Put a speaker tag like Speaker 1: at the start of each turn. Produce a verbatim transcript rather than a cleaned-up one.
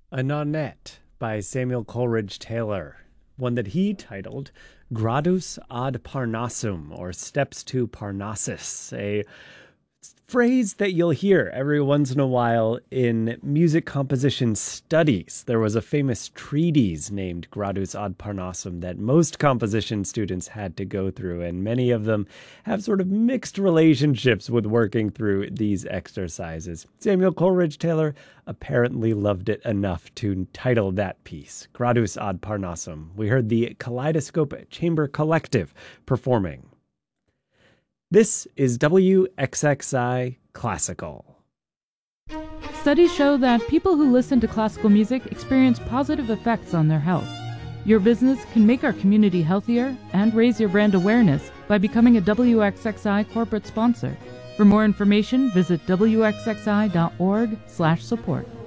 Speaker 1: A Nonette by Samuel Coleridge Taylor, one that he titled Gradus ad Parnassum, or Steps to Parnassus, a phrase that you'll hear every once in a while in music composition studies. There was a famous treatise named Gradus ad Parnassum that most composition students had to go through, and many of them have sort of mixed relationships with working through these exercises. Samuel Coleridge Taylor apparently loved it enough to title that piece, Gradus ad Parnassum. We heard the Kaleidoscope Chamber Collective performing. This is W X X I Classical.
Speaker 2: Studies show that people who listen to classical music experience positive effects on their health. Your business can make our community healthier and raise your brand awareness by becoming a W X X I corporate sponsor. For more information, visit W X X I dot org slash support.